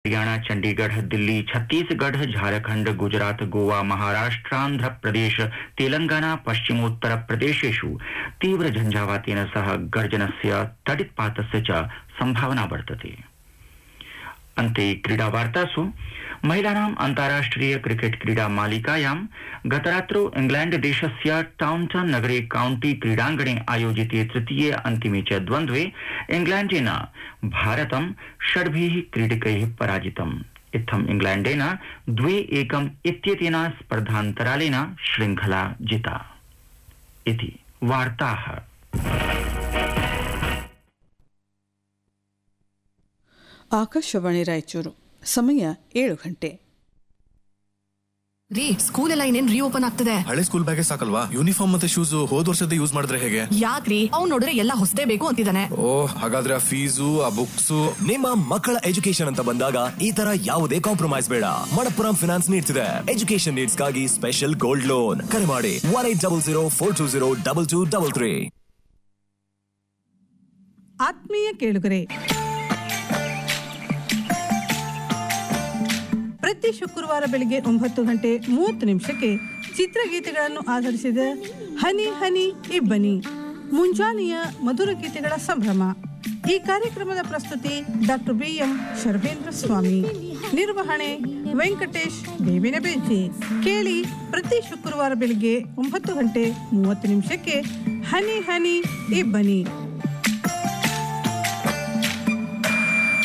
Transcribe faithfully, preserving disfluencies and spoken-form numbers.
हरियाणा, चंडीगढ़, दिल्ली, छत्तीसगढ़, झारखंड, गुजरात, गोवा, महाराष्ट्र, आंध्र प्रदेश, तेलंगाना, पश्चिमोत्तर प्रदेशेषु तीव्र झंझावातेन सह गर्जनस्य तडित्पातस्य च संभावना वर्तते। अन्ते क्रीडावार्तासु महिलानाम् अन्ताराष्ट्रिय क्रिकेट क्रीडा मालिकायां गतरात्रौ इंग्लैंड देशस्य टाउनटन नगरे काउंटी क्रीडाङ्गणे आयोजिते तृतीये अन्तिमे च द्वन्द्वे इंग्लैंडेन भारतं षड्भिः क्रीडकैः पराजितम्। इत्थम् इंग्लैंडेन द्वे एकम् इत्येतेन स्पर्धान्तरालेन शृङ्खला जिता। इति वार्ताः। ಆಕಾಶವಾಣಿ ರಾಯಚೂರು ಸಮಯ ಏಳು ಗಂಟೆ ರೀ ಸ್ಕೂಲ್ ಎಲ್ಲ ಇನ್ನೇನ್ ರೀಓಪನ್ ಆಗ್ತದೆ. ಹಳೆ ಸ್ಕೂಲ್ ಬ್ಯಾಗೇ ಸಾಕಲ್ವಾ? ಯೂನಿಫಾರ್ಮ್ ಮತ್ತೆ ಶೂಸ್ ಹೋದ್ ವರ್ಷದ ಯೂಸ್ ಮಾಡಿದ್ರೆ ಹೇಗೆ? ಯಾಕ್ರಿ ಅವ್ನು ನೋಡಿದ್ರೆ ಎಲ್ಲ ಹೊಸದೇ ಬೇಕು ಅಂತಿದ್ದಾನೆ. ಓ ಹಾಗಾದ್ರೆ ಆ ಫೀಸು ಆ ಬುಕ್ಸ್. ನಿಮ್ಮ ಮಕ್ಕಳ ಎಜುಕೇಶನ್ ಅಂತ ಬಂದಾಗ ಈ ತರ ಯಾವುದೇ ಕಾಂಪ್ರಮೈಸ್ ಬೇಡ. ಮಣಪ್ಪುರಂ ಫಿನಾನ್ಸ್ ನೀಡ್ತಿದೆ ಎಜುಕೇಶನ್ ನೀಡ್ಸ್ ಗಾಗಿ ಸ್ಪೆಷಲ್ ಗೋಲ್ಡ್ ಲೋನ್. ಕರೆ ಮಾಡಿ one eight double zero four two zero double two double three. ಆತ್ಮೀಯ ಕೇಳುಗರೆ, ಪ್ರತಿ ಶುಕ್ರವಾರ ಬೆಳಿಗ್ಗೆ ಒಂಬತ್ತು ಗಂಟೆ ಮೂವತ್ತು ನಿಮಿಷಕ್ಕೆ ಚಿತ್ರಗೀತೆಗಳನ್ನು ಆಧರಿಸಿದ ಹನಿ ಹನಿ ಇಬ್ಬನಿ ಮುಂಜಾನೆಯ ಮಧುರ ಗೀತೆಗಳ ಸಂಭ್ರಮ. ಈ ಕಾರ್ಯಕ್ರಮದ ಪ್ರಸ್ತುತಿ ಡಾಕ್ಟರ್ ಬಿ ಎಂ ಶರ್ವೇಂದ್ರ ಸ್ವಾಮಿ, ನಿರ್ವಹಣೆ ವೆಂಕಟೇಶ್ ಬೇವಿನ ಬೆಂಚಿ. ಕೇಳಿ ಪ್ರತಿ ಶುಕ್ರವಾರ ಬೆಳಿಗ್ಗೆ ಒಂಬತ್ತು ಗಂಟೆ ಮೂವತ್ತು ನಿಮಿಷಕ್ಕೆ ಹನಿ ಹನಿ ಇಬ್ಬನಿ.